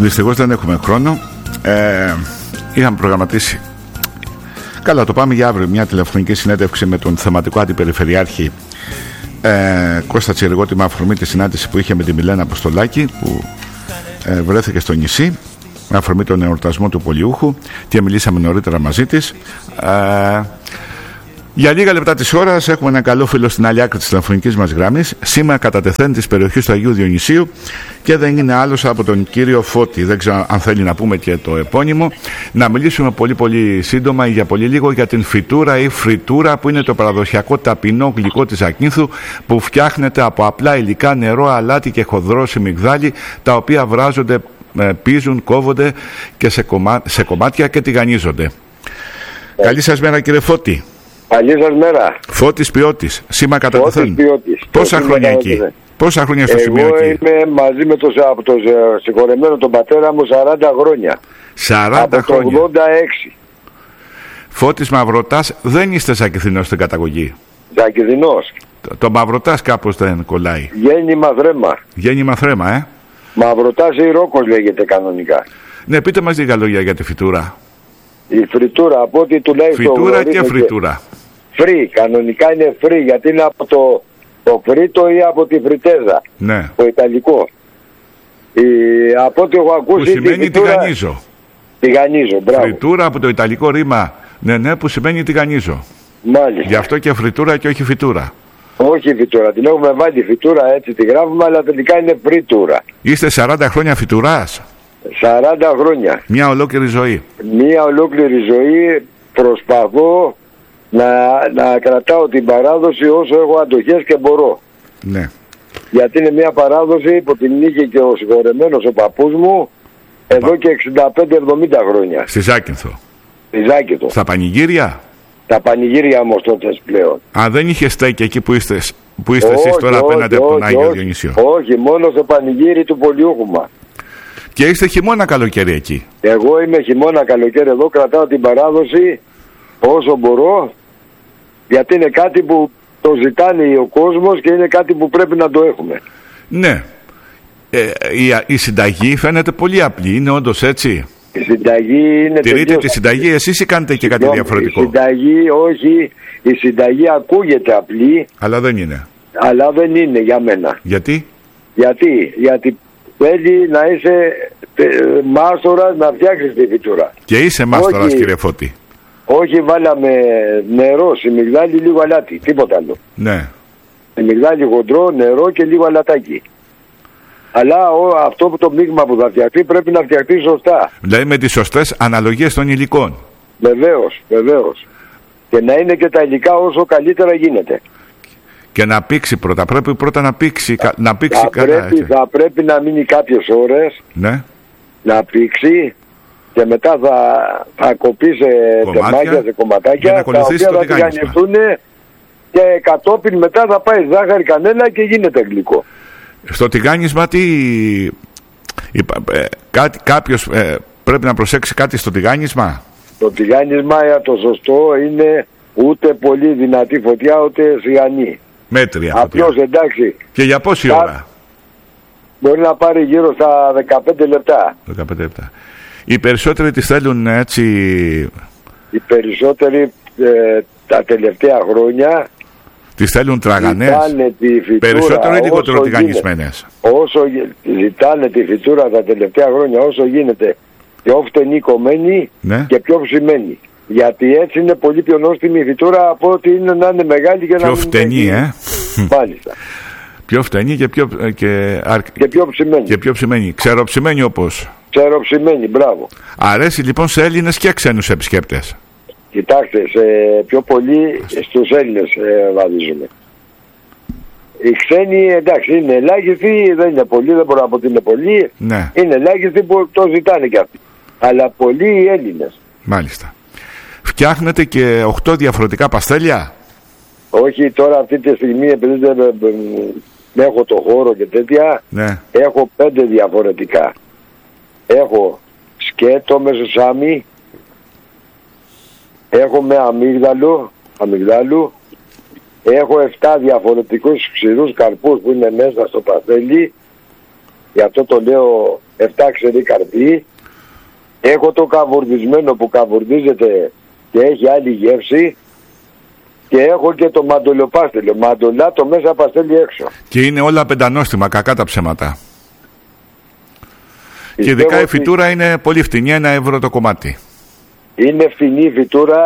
Δυστυχώς δεν έχουμε χρόνο. Είχαμε προγραμματίσει. Καλά, το πάμε για αύριο. Μια τηλεφωνική συνέντευξη με τον θεματικό αντιπεριφερειάρχη Κώστα Τσιριγώτη, με αφορμή τη συνάντηση που είχε με τη Μιλένα Αποστολάκη, που βρέθηκε στο νησί με αφορμή τον εορτασμό του Πολιούχου, και μιλήσαμε νωρίτερα μαζί της. Για λίγα λεπτά της ώρας έχουμε ένα καλό φίλο στην άλλη άκρη της τηλεφωνικής μας γραμμής, σήμερα κατατεθέν της περιοχής του Αγίου Διονυσίου, και δεν είναι άλλος από τον κύριο Φώτη. Δεν ξέρω αν θέλει να πούμε και το επώνυμο. Να μιλήσουμε πολύ σύντομα για πολύ λίγο για την φιτούρα ή φριτούρα, που είναι το παραδοσιακό ταπεινό γλυκό της Ακίνθου, που φτιάχνεται από απλά υλικά, νερό, αλάτι και χοντρό μυγδάλι, τα οποία βράζονται, πίζουν, κόβονται και σε κομμάτια και τηγανίζονται. Καλή σας μέρα, κύριε Φώτη. Καλή σας μέρα. Φώτης Ποιώτης, σήμα κατατεθέν. Πόσα Φώτης χρόνια εκεί? Πόσα χρόνια στο σημείο εκεί? Εγώ είμαι μαζί με τον συγχωρεμένο τον πατέρα μου 40 χρόνια. 40 από χρόνια. Το 86. Φώτης Μαυρωτάς, δεν είστε Ζακηθινός στην καταγωγή? Ζακηθινός. Το Μαυρωτάς κάπως δεν κολλάει. Γέννημα Θρέμα. Γέννημα Θρέμα, Μαυρωτάς ή Ρόκος λέγεται κανονικά. Ναι, πείτε μας λίγα λόγια για τη φιτούρα. Η φριτούρα, από ό,τι τουλάχιστον Φιτούρα και φριτούρα. Φρί, κανονικά είναι φρί, γιατί είναι από το φρίτο ή από τη φριτέζα. Ναι. Το ιταλικό. Από ό,τι έχω ακούσει. Που σημαίνει τηγανίζω. Τηγανίζω, μπράβο. Φριτούρα από το ιταλικό ρήμα, ναι, που σημαίνει τηγανίζω. Μάλιστα. Γι' αυτό και φριτούρα και όχι φιτούρα. Όχι φιτούρα, την έχουμε βάλει φιτούρα, έτσι τη γράφουμε, αλλά τελικά είναι φριτούρα. Είστε 40 χρόνια φιτουράς? 40 χρόνια. Μια ολόκληρη ζωή. Μια ολόκληρη ζωή προσπαθώ να κρατάω την παράδοση όσο έχω αντοχές και μπορώ. Ναι. Γιατί είναι μια παράδοση που την είχε και ο συγχωρεμένος ο παππούς μου εδώ και 65-70 χρόνια. Στη Ζάκυνθο. Στη Ζάκυνθο. Στα πανηγύρια. Τα πανηγύρια όμως τότε πλέον. Αν δεν είχε στέκει εκεί που είστε εσείς τώρα απέναντι από τον Άγιο Διονυσίο? Όχι, μόνο στο πανηγύρι του Πολιούχου μας. Και είστε χειμώνα καλοκαίρι εκεί? Εγώ είμαι χειμώνα καλοκαίρι εδώ, κρατάω την παράδοση όσο μπορώ, γιατί είναι κάτι που το ζητάνε ο κόσμος και είναι κάτι που πρέπει να το έχουμε. Ναι. Η συνταγή φαίνεται πολύ απλή, είναι όντως έτσι? Η συνταγή είναι... Τηρείτε τη συνταγή εσείς ή κάνετε και κάτι διαφορετικό? Η συνταγή, όχι, η συνταγή ακούγεται απλή. Αλλά δεν είναι. Αλλά δεν είναι για μένα. Γιατί? Γιατί θέλει να είσαι μάστορας να φτιάξεις τη φιτούρα. Και είσαι μάστορας, κύριε Φώτη? Όχι, βάλαμε νερό, σιμιγδάλι, λίγο αλάτι, τίποτα άλλο. Ναι. Σιμιγδάλι χοντρό, νερό και λίγο αλατάκι. Αλλά αυτό που το μείγμα που θα φτιαχτεί πρέπει να φτιαχτεί σωστά. Δηλαδή με τις σωστές αναλογίες των υλικών. Βεβαίως. Και να είναι και τα υλικά όσο καλύτερα γίνεται. Και να πήξει πρώτα. Πρέπει πρώτα να πήξει θα πρέπει να μείνει κάποιες ώρες. Ναι. Να πήξει. Και μετά θα κοπεί σε τεμάκια, σε κομματάκια, τα οποία θα τηγανιστούν και κατόπιν μετά θα πάει ζάχαρη, κανέλα και γίνεται γλυκό. Στο τηγάνισμα κάποιος πρέπει να προσέξει κάτι στο τηγάνισμα? Το τηγάνισμα το σωστό είναι ούτε πολύ δυνατή φωτιά ούτε σιγανή. Μέτρια φωτιά. Απλώς, εντάξει. Και για πόση ώρα? Μπορεί να πάρει γύρω στα 15 λεπτά. 15 λεπτά. Οι περισσότεροι τις θέλουν έτσι? Οι περισσότεροι τα τελευταία χρόνια τις θέλουν τραγανές? Περισσότερο ή λιγότερο τηγανισμένες? Όσο ζητάνε τη φιτούρα τα τελευταία χρόνια, όσο γίνεται πιο φτενή κομμένη, ναι, και πιο ψημένη. Γιατί έτσι είναι πολύ πιο νόστιμη η φιτούρα από ότι είναι να είναι μεγάλη και να πιο φτενή, Μάλιστα. Πιο φτενή και πιο ψημένη. Και πιο ψημένη. Ξεροψημένη όπως? Ξεροψημένη, μπράβο. Αρέσει λοιπόν σε Έλληνες και ξένους επισκέπτες? Κοιτάξτε, πιο πολύ στους Έλληνες βαδίζουμε. Οι ξένοι, εντάξει, είναι ελάχιστοι, δεν είναι πολλοί, δεν μπορώ να πω ότι είναι πολλοί. Ναι. Είναι ελάχιστοι που το ζητάνε κι αυτοί. Αλλά πολλοί οι Έλληνες. Μάλιστα. Φτιάχνετε και 8 διαφορετικά παστέλια? Όχι, τώρα αυτή τη στιγμή, επειδή δεν έχω το χώρο και τέτοια, ναι, έχω 5 διαφορετικά. Έχω σκέτο με σουσάμι, έχω με αμυγδάλου, έχω 7 διαφορετικούς ξηρούς καρπούς που είναι μέσα στο παστέλι. Γι' αυτό το λέω 7 ξερή καρπή. Έχω το καβουρδισμένο που καβουρδίζεται και έχει άλλη γεύση. Και έχω και το μαντολοπάστελο. Μαντολά το μέσα παστέλι έξω. Και είναι όλα πεντανόστιμα, κακά τα ψέματα. Και ειδικά η φυτούρα είναι πολύ φτηνή, 1 ευρώ το κομμάτι. Είναι φτηνή η φυτούρα,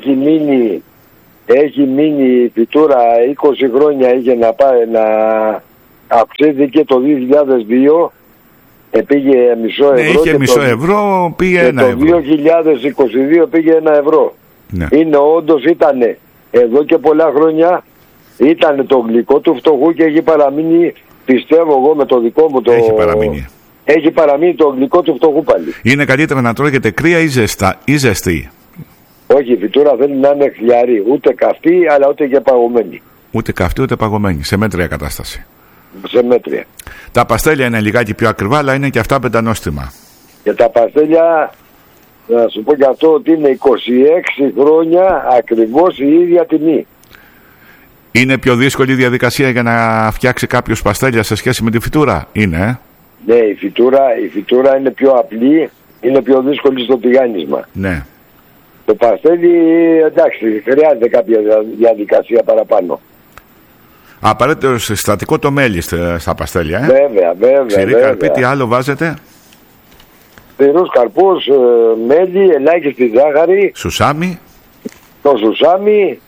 έχει μείνει η φυτούρα 20 χρόνια, είχε να πάει να αυξήθηκε το 2002, πήγε μισό ευρώ. Ναι, είχε μισό ευρώ, πήγε 1 ευρώ. Το 2022 πήγε 1 ευρώ. Ναι. Είναι όντως, ήτανε εδώ και πολλά χρόνια, ήτανε το γλυκό του φτωχού και έχει παραμείνει, πιστεύω εγώ με το δικό μου το... Έχει παραμείνει το γλυκό του φτωχού πάλι. Είναι καλύτερα να τρώγεται κρύα ή ζεστή? Όχι, η φυτούρα θέλει να είναι χλιαρή. Ούτε καυτή, αλλά ούτε και παγωμένη. Ούτε καυτή, ούτε παγωμένη. Σε μέτρια κατάσταση. Σε μέτρια. Τα παστέλια είναι λιγάκι πιο ακριβά, αλλά είναι και αυτά πεντανόστιμα. Και τα παστέλια, να σου πω και αυτό, ότι είναι 26 χρόνια ακριβώς η ίδια τιμή. Είναι πιο δύσκολη η διαδικασία για να φτιάξει κάποιος παστέλια σε σχέση με τη φυτούρα? Είναι, Ναι, η φυτούρα είναι πιο απλή, είναι πιο δύσκολη στο τηγάνισμα. Ναι. Το παστέλι, εντάξει, χρειάζεται κάποια διαδικασία παραπάνω. Απαραίτητο συστατικό το μέλι στα παστέλια, Βέβαια. Ξηρή καρπή, τι άλλο βάζετε? Ξηρούς καρπούς, μέλι, ελάχιστη ζάχαρη. Σουσάμι. Το σουσάμι.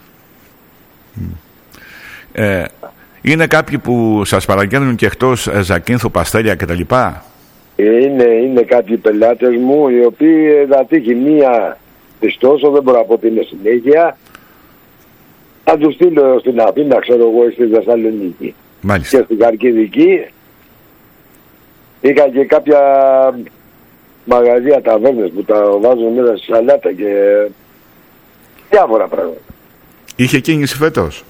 Είναι κάποιοι που σας παραγγέλνουν και εκτός Ζακίνθου παστέλια κτλ? Είναι κάποιοι πελάτες μου, οι οποίοι θα τύχει μία πιστόσο, δεν μπορώ να πω ότι είναι συνέχεια. Θα τους στείλω στην Αθήνα, ξέρω εγώ, στη Θεσσαλονίκη. Μάλιστα. Και στην Καρκιδική. Είχα και κάποια μαγαζιά, ταβέρνες που τα βάζουν μέσα στη σαλάτα και διάφορα πράγματα. Είχε κίνηση φέτος?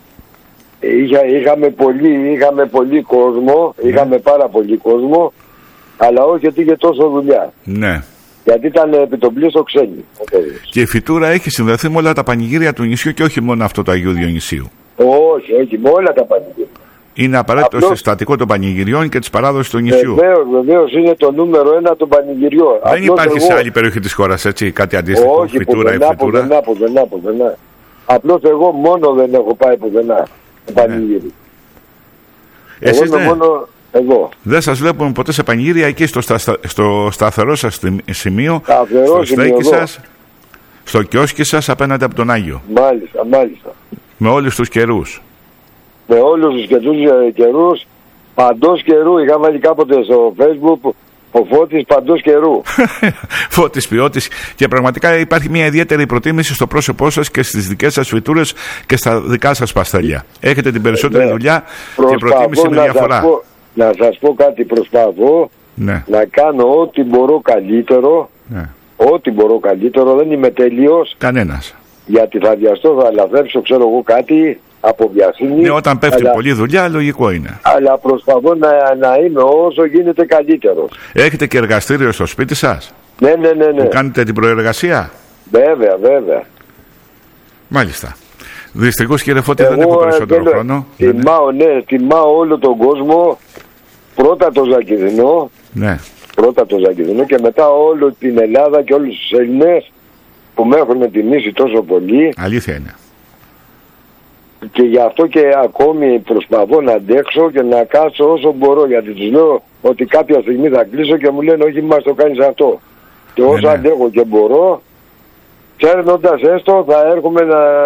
Είχαμε πολύ κόσμο, είχαμε πάρα πολύ κόσμο, αλλά όχι ότι είχε τόσο δουλειά. Ναι. Γιατί ήταν επί τον πλήστο ξένοι. Και η φυτούρα έχει συνδεθεί με όλα τα πανηγύρια του νησιού και όχι μόνο αυτό του Αγίου Διονυσίου? Όχι, με όλα τα πανηγύρια. Είναι απαραίτητο συστατικό των πανηγυριών και της παράδοσης του νησιού. Βεβαίως είναι το νούμερο 1 των πανηγυριών. Δεν υπάρχει σε άλλη περιοχή της χώρας, έτσι, κάτι αντίστοιχο? Όχι, πουθενά. Απλώς εγώ μόνο δεν έχω πάει πουθενά το πανηγύρι. Εσείς μόνο εδώ. Δεν σας βλέπουμε ποτέ σε πανηγύρια εκεί στο σταθερό σας σημείο, στο στέκι σας, στο κιόσκι σας απέναντι από τον Άγιο? Μάλιστα. Με όλους τους καιρούς? Με όλους τους καιρούς, παντός καιρού. Είχα βάλει κάποτε στο Facebook ο Φώτης παντός καιρού. Φώτης ποιότης. Και πραγματικά υπάρχει μια ιδιαίτερη προτίμηση στο πρόσωπό σας και στις δικές σας φυτούρες και στα δικά σας παστέλια. Έχετε την περισσότερη δουλειά και προτίμηση με διαφορά. Να σας πω κάτι, προσπαθώ να κάνω ό,τι μπορώ καλύτερο. Ναι. Ό,τι μπορώ καλύτερο, δεν είμαι τέλειος. Κανένας. Γιατί θα βιαστώ, θα λαθρέψω, ξέρω εγώ κάτι από βιασύνη. Ναι, όταν πέφτει πολλή δουλειά, λογικό είναι. Αλλά προσπαθώ να είμαι όσο γίνεται καλύτερος. Έχετε και εργαστήριο στο σπίτι σας? Ναι. Που κάνετε την προεργασία? Βέβαια. Μάλιστα. Δυστυχώς, κύριε Φώτη, δεν έχω περισσότερο χρόνο. Τιμάω όλο τον κόσμο. Πρώτα το Ζακηδινό. Ναι. Και μετά όλη την Ελλάδα και όλους τους Έλληνες που με έχουν τιμήσει τόσο πολύ. Αλήθεια είναι. Και γι' αυτό και ακόμη προσπαθώ να αντέξω και να κάτσω όσο μπορώ. Γιατί τους λέω ότι κάποια στιγμή θα κλείσω και μου λένε όχι, μας το κάνεις αυτό. Και όσο αντέχω και μπορώ, ξέρνοντας έστω, θα έρχομαι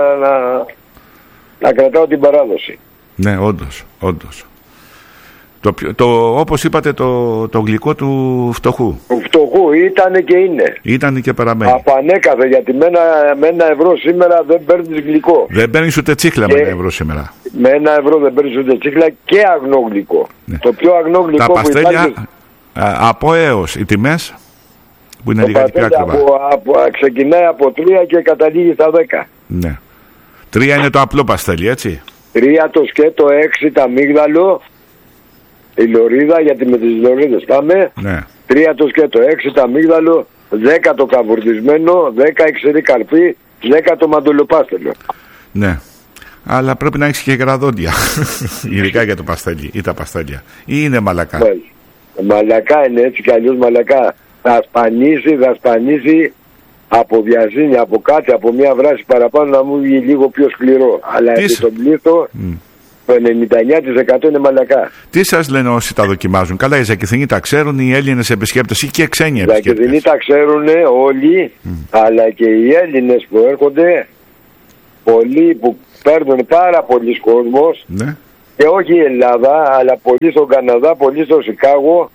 να κρατάω την παράδοση. Ναι, όντως. Όπως είπατε, το γλυκό του φτωχού. Του φτωχού ήτανε και είναι. Ήτανε και παραμένει. Απανέκαθε, γιατί με 1 ευρώ σήμερα δεν παίρνεις γλυκό. Δεν παίρνεις ούτε τσίχλα με 1 ευρώ σήμερα. Με 1 ευρώ δεν παίρνεις ούτε τσίχλα και αγνό γλυκό. Ναι. Το πιο αγνό γλυκό τα που παστέλια, υπάρχει... από έως οι τιμές που είναι λίγα πιο ακριβά. Ξεκινάει από 3 και καταλήγει στα 10. Ναι. 3 είναι το απλό παστέλι, έτσι. 3 το σκέτο, 6 τα αμύγδαλο. Η λωρίδα, γιατί με τις λωρίδες πάμε. Ναι. 3 το σκέτο, 6 το αμύγδαλο, 10 το καβουρδισμένο, 10 η ξηρή καρπή, 10 το μαντολοπάστελο. Ναι. Αλλά πρέπει να έχεις και γραδόντια. Ειδικά για το παστέλι ή τα παστέλια. Ή είναι μαλακά? Μαλακά είναι, έτσι κι αλλιώς μαλακά. Θα σπανίσει από βιαζίνη, από κάτι, από μια βράση παραπάνω να μου βγει λίγο πιο σκληρό. Αλλά επί τον πλήθο το 99% είναι μαλακά. Τι σας λένε όσοι τα δοκιμάζουν? Καλά, οι Ζακηθινοί τα ξέρουν, οι Έλληνες επισκέπτες ή και ξένοι επισκέπτες? Οι Ζακηθινοί τα ξέρουν όλοι, αλλά και οι Έλληνες που έρχονται, πολλοί που παίρνουν πάρα πολλοί κόσμος, ναι. Και όχι η Ελλάδα, αλλά πολλοί στον Καναδά, πολλοί στο Σικάγο,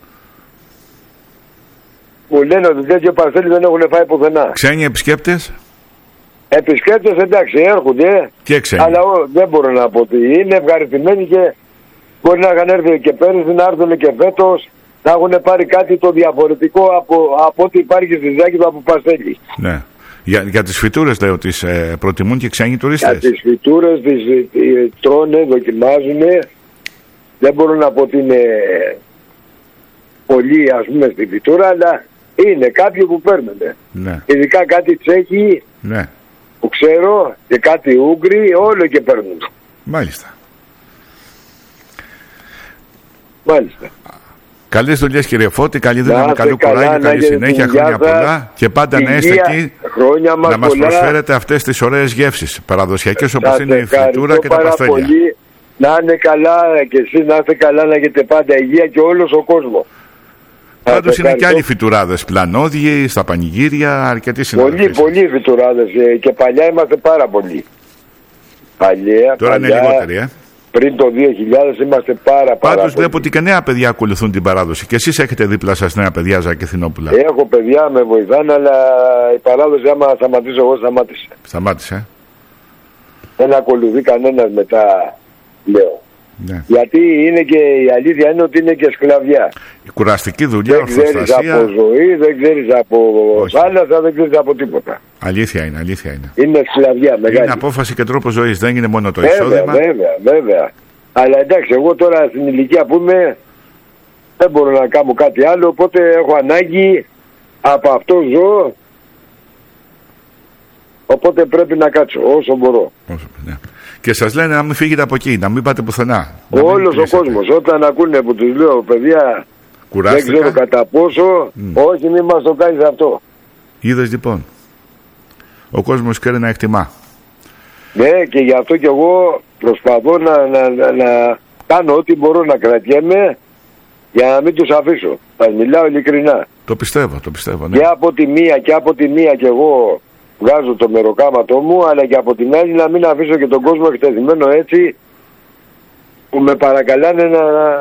μου λένε ότι τέτοιο παστέλι δεν έχουν φάει πουθενά. Ξένοι επισκέπτες? Επισκέπτες εντάξει έρχονται, και ξένοι. Αλλά δεν μπορώ να πω ότι είναι ευχαριστημένοι και μπορεί να είχαν έρθει και πέρυσι, να έρθουν και φέτος, να έχουν πάρει κάτι το διαφορετικό από ό,τι υπάρχει στη Ζάκηθο από παστέλι. Ναι. Για τις φυτούρες λέω τις προτιμούν και ξένοι τουρίστες. Για τις φυτούρες τις τρώνε, δοκιμάζουν. Δεν μπορώ να πω ότι είναι πολύ ας πούμε στη φυτούρα, αλλά είναι κάποιοι που παίρνουν. Ναι. Ειδικά κάτι Τσέχοι, ναι. Που ξέρω, και κάτι Ούγγροι, όλο και παίρνουν. Μάλιστα. Καλές δουλειές κύριε Φώτη, καλή δύναμη, καλό κουράγιο, καλή συνέχεια, χρόνια πολλά και πάντα να είστε εκεί να μας προσφέρετε αυτές τις ωραίες γεύσεις παραδοσιακές όπως είναι η φριτούρα και τα παστέλια. Πολύ, να είναι καλά και εσείς να είστε καλά, να έχετε πάντα υγεία και όλος ο κόσμος. Πάντως είναι και άλλοι φυτουράδες, πλανόδιοι, στα πανηγύρια, αρκετοί συναδελφοί. Πολλοί φυτουράδες και παλιά είμαστε πάρα πολλοί. Τώρα είναι λιγότεροι, Πριν το 2000 είμαστε πάρα Πάντως βλέπω ότι και νέα παιδιά ακολουθούν την παράδοση. Και εσείς έχετε δίπλα σας νέα παιδιά, Ζακηθινόπουλα? Έχω παιδιά, με βοηθάνε, αλλά η παράδοση άμα σταματήσω εγώ σταμάτησε. Δεν ακολουθεί κανένας μετά, λέω. Ναι. Γιατί είναι και η αλήθεια είναι ότι είναι και σκλαβιά. Η κουραστική δουλειά, δεν ξέρεις από ζωή, δεν ξέρεις από θάλασσα, δεν ξέρεις από τίποτα. Αλήθεια είναι. Είναι σκλαβιά μεγάλη. Είναι απόφαση και τρόπο ζωής, δεν είναι μόνο το εισόδημα. Βέβαια. Αλλά εντάξει, εγώ τώρα στην ηλικία που είμαι δεν μπορώ να κάνω κάτι άλλο, οπότε έχω ανάγκη, από αυτό ζω, οπότε πρέπει να κάτσω όσο μπορώ. Ναι. Και σας λένε να μην φύγετε από εκεί, να μην πάτε πουθενά. Όλος ο κόσμος, όταν ακούνε που τους λέω, παιδιά, κουράστηκα, δεν ξέρω κατά πόσο, όχι μην μας το κάνεις αυτό. Είδες λοιπόν, ο κόσμος ξέρει να εκτιμά. Ναι, και γι' αυτό και εγώ προσπαθώ να κάνω ό,τι μπορώ να κρατιέμαι για να μην τους αφήσω. Θα μιλάω ειλικρινά. Το πιστεύω, ναι. Και από τη μία και εγώ βγάζω το μεροκάματό μου, αλλά και από την άλλη να μην αφήσω και τον κόσμο εκτεθειμένο έτσι που με παρακαλάνε να...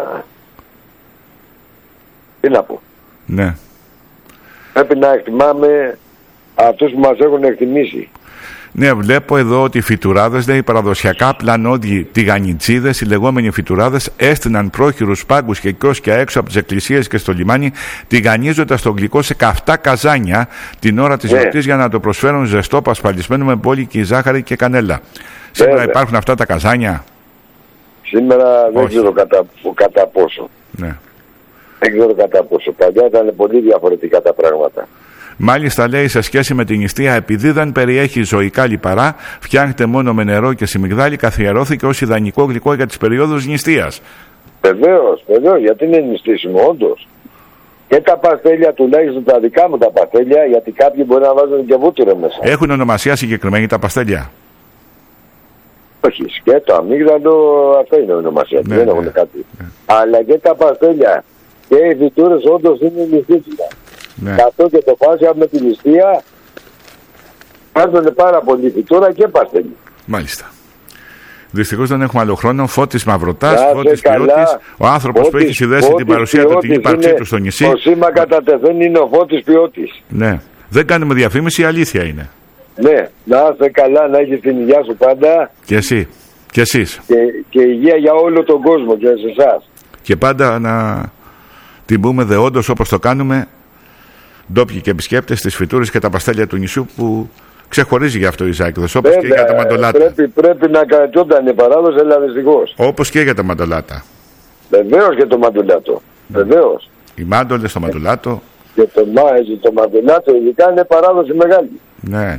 Τι να πω. Ναι. Πρέπει να εκτιμάμε αυτούς που μας έχουν εκτιμήσει. Ναι, βλέπω εδώ ότι οι φυτουράδες, λέει, παραδοσιακά πλανόδιοι τηγανιτσίδες, οι λεγόμενοι φυτουράδες, έστειναν πρόχειρους πάγκους και κιόσκια έξω από τις εκκλησίες και στο λιμάνι, τηγανίζοντας το γλυκό σε καυτά καζάνια την ώρα της γιορτής για να το προσφέρουν ζεστό, πασπαλισμένο με μπόλικη ζάχαρη και κανέλα. Σήμερα υπάρχουν αυτά τα καζάνια? Σήμερα δεν ξέρω κατά πόσο. Ναι. Δεν ξέρω κατά πόσο. Παλιά ήταν πολύ διαφορετικά τα πράγματα. Μάλιστα, λέει, σε σχέση με την νηστεία, επειδή δεν περιέχει ζωικά λιπαρά, φτιάχνεται μόνο με νερό και σιμιγδάλι, καθιερώθηκε ως ιδανικό γλυκό για τις περιόδους νηστείας. Βεβαίως, γιατί είναι νηστήσιμο, όντως. Και τα παστέλια, τουλάχιστον τα δικά μου τα παστέλια, γιατί κάποιοι μπορεί να βάζουν και βούτυρο μέσα. Έχουν ονομασία συγκεκριμένη τα παστέλια? Όχι, σκέτο, αμύγδαλο, αυτό είναι ονομασία. Ναι, δεν έχουν κάτι. Ναι. Αλλά και τα παστέλια και οι φυτούρες όντως είναι νηστήσιμα. Ναι. Αυτό και το φάσια με τη νηστεία βάζουν πάρα πολύ φυτούρα και παστέλι. Μάλιστα. Δυστυχώς δεν έχουμε άλλο χρόνο. Φώτης Μαυρωτάς, Φώτης Πιώτης, ο άνθρωπος που έχει συνδέσει την παρουσία του, την ύπαρξή του στο νησί. Το σήμα κατά τεθέν είναι ο Φώτης Πιώτης. Ναι. Δεν κάνουμε διαφήμιση, η αλήθεια είναι. Ναι, να είστε καλά, να έχεις την υγεία σου πάντα. Και εσύ. Και εσείς. Και υγεία για όλο τον κόσμο και σε εσάς. Και πάντα να την πούμε δεόντως όπως το κάνουμε, ντόπιοι και επισκέπτες, τις φυτούρες και τα παστέλια του νησιού που ξεχωρίζει για αυτό η Ζάκηθος, όπως και για τα μαντολάτα. Πρέπει να κρατιόταν η παράδοση, αλλά δυστυχώς. Όπως και για τα μαντολάτα. Βεβαίως και το μαντολάτο. Βεβαίως. Οι μάντολες, το μαντολάτο. Και το μαντολάτο ειδικά είναι παράδοση μεγάλη. Ναι.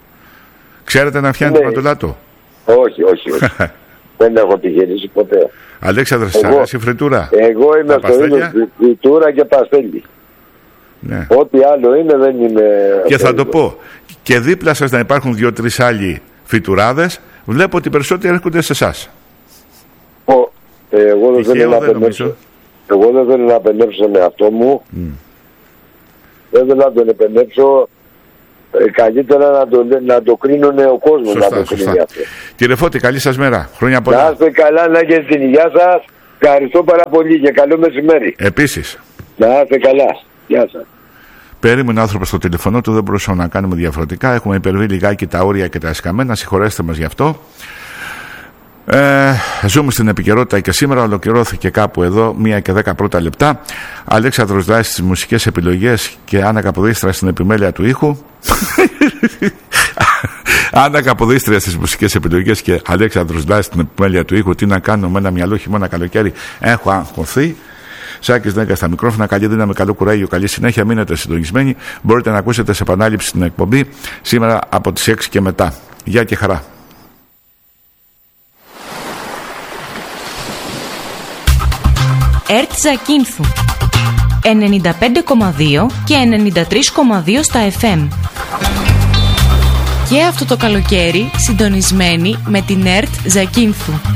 Ξέρετε να φτιάχνετε μαντολάτο? Όχι. Δεν έχω τη γυρίσει ποτέ. Αλέξανδρε, σ' αρέσει η φριτούρα? Εγώ είμαι στο ίδιο φριτούρα και παστέλι. Ναι. Ό,τι άλλο είναι δεν είναι. Και θα το πω, και δίπλα σας να υπάρχουν 2-3 άλλοι φιτουράδες, βλέπω ότι περισσότεροι έρχονται σε εσάς. Εγώ δεν θέλω να απενέψω. Εγώ δεν θέλω να απενέψω τον εαυτό μου. Δεν θέλω να τον επενέψω. Καλύτερα να το κρίνουν ο κόσμος. Σωστά, σωστά. Κύριε Φώτη, καλή σας μέρα. Χρόνια πολλά. Να είστε καλά, να έχετε την υγεία σας. Ευχαριστώ πάρα πολύ και καλό μεσημέρι. Επίσης. Να είστε καλά. Γεια σας. Περίμενε άνθρωπο στο τηλεφωνό του, δεν μπορούσαμε να κάνουμε διαφορετικά. Έχουμε υπερβεί λιγάκι τα όρια και τα εσκαμμένα. Συγχωρέστε μας γι' αυτό. Ζούμε στην επικαιρότητα και σήμερα ολοκληρώθηκε κάπου εδώ 1 και 10 πρώτα λεπτά. Αλέξανδρος Δράσης στις μουσικές επιλογές και Άννα Καποδίστρια στην επιμέλεια του ήχου. Άννα Καποδίστρια στις μουσικές επιλογές και Αλέξανδρος Δράσης στην επιμέλεια του ήχου. Τι να κάνω με ένα μυαλό χειμώνα καλοκαίρι? Έχω αγχωθεί. Σάκης Νέγκα στα μικρόφωνα. Καλή δύναμη, καλό κουράγιο, καλή συνέχεια. Μείνετε συντονισμένοι. Μπορείτε να ακούσετε σε επανάληψη την εκπομπή σήμερα από τις 6 και μετά. Γεια και χαρά. ΕΡΤ Ζακίνθου 95,2 και 93,2 στα FM. Και αυτό το καλοκαίρι συντονισμένοι με την ΕΡΤ Ζακίνθου.